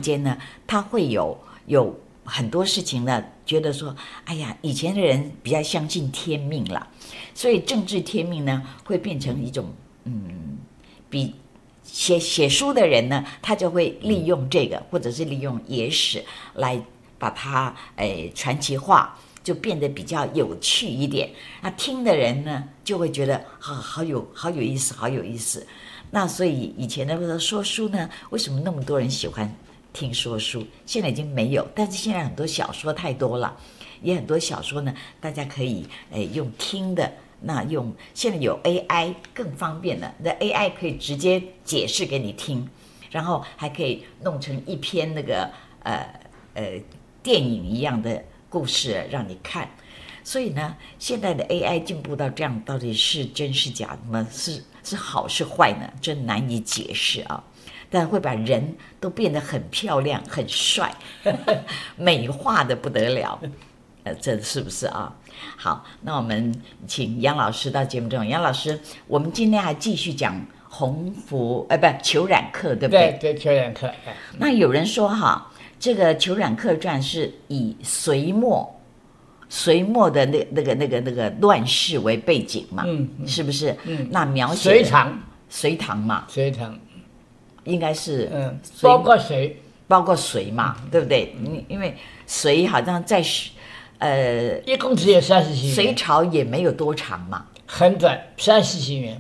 间呢，他会有很多事情呢，觉得说，哎呀，以前的人比较相信天命啦，所以政治天命呢，会变成一种比写书的人呢，他就会利用这个，或者是利用野史来把它传奇化，就变得比较有趣一点。那听的人呢，就会觉得好有意思，好有意思。那所以以前的说书呢，为什么那么多人喜欢听说书？现在已经没有，但是现在很多小说太多了，也很多小说呢，大家可以用听的。那现在有 AI 更方便了，那 AI 可以直接解释给你听，然后还可以弄成一篇那个电影一样的故事让你看。所以呢，现在的 AI 进步到这样，到底是真是假？那么是好是坏呢？真难以解释啊！但会把人都变得很漂亮、很帅，美化的不得了。这是不是啊？好，那我们请杨老师到节目中。杨老师，我们今天还继续讲裘冉客，对不对？ 对，裘冉客。 那有人说哈，这个《裘冉客传》是以隋末的那个乱世为背景嘛，是不是？那描写隋唐嘛， 隋唐应该是包括隋嘛， 对不对？因为隋好像在一共只有30几年， 隋朝也没有多长嘛， 很短，30几年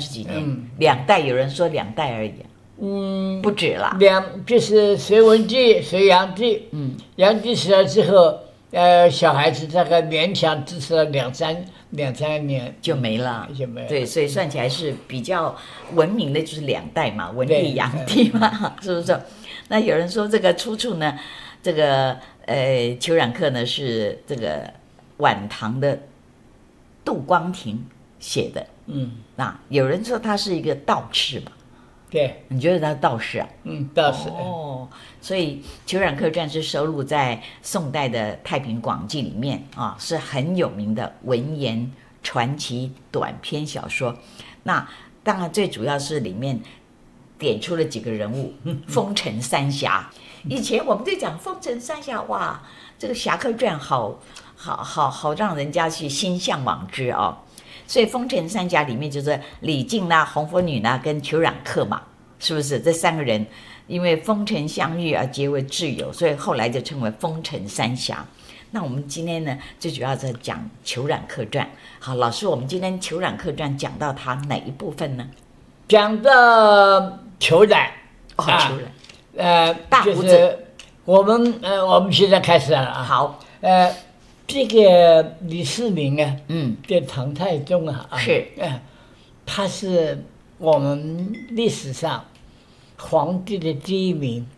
，2代，有人说2代而已，不止啦。 就是隋文帝、隋炀帝，炀帝死了之后，小孩子大概勉强支持了两三年就没了，对，所以算起来是比较文明的，就是2代嘛，文帝、炀帝嘛，是不是？那有人说这个出处呢，这个裘冉客呢是这个晚唐的杜光庭写的，那有人说他是一个道士嘛， 对， 你觉得他是道士啊？ 道士所以《裘冉客传》是收录在宋代的《太平广记》里面啊，是很有名的文言传奇短篇小说。那当然最主要是里面点出了几个人物，风尘三侠。以前我们就讲风尘三侠，哇，这个侠客传好让人家去心向往之哦。所以风尘三侠里面就是李靖啦、红拂女啦跟裘冉客嘛，是不是？这3个人因为风尘相遇而结为挚友，所以后来就称为风尘三侠。那我们今天呢，最主要在讲裘冉客传。好，老师，我们今天裘冉客传讲到他哪一部分呢？ 讲到裘冉， 裘冉，大胡子。 就是我们现在开始了啊。 好， 这个李世民啊，的唐太宗啊， 是， 他是我们历史上皇帝的第1名，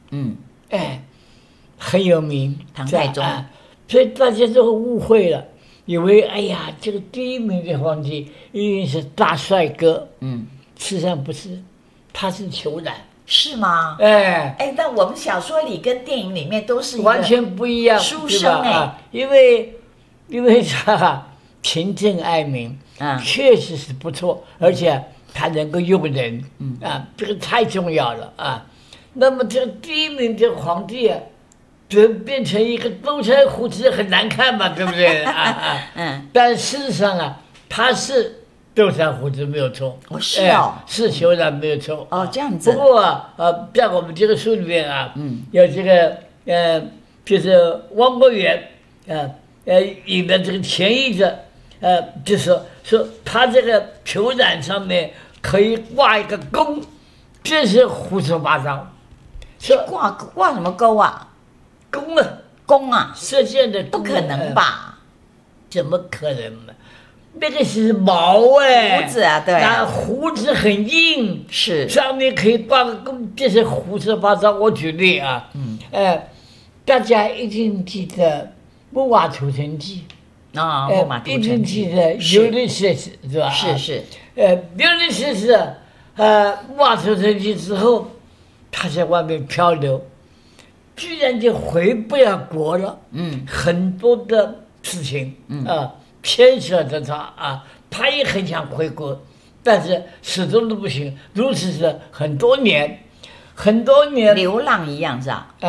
很有名， 唐太宗， 所以大家都误会了，以为哎呀，这个第1名的皇帝一定是大帅哥，事实上不是，他是裘冉。 是吗？那我们小说里跟电影里面都是完全不一样， 书生因为他勤政爱民，确实是不错，而且他能够用人，这个太重要了啊。那么这个第1名的皇帝啊，就变成一个兜腮胡子很难看嘛，对不对但事实上啊，他是兜腮胡子没有错，是裘冉没有错这样子。 不过在我们这个书里面啊，有这个就是汪国远引的这个前译者，就说他这个裘冉上面可以挂一个钩，这是胡说八道。 挂什么钩啊？弓啊， 射箭的不可能吧？ 怎么可能嘛？那个是毛胡子啊，对， 那胡子很硬， 是上面可以挂个弓，这是胡说八道。我举例啊，大家一定记得《木马屠城记》 木马屠城记， 一定记得Ulysses是吧？ 是 Ulysses木马屠城记之后，他在外面漂流，居然就回不了国了，很多的事情牵扯着他也很想回国，但是始终都不行，如此是很多年， 流浪一样是吧？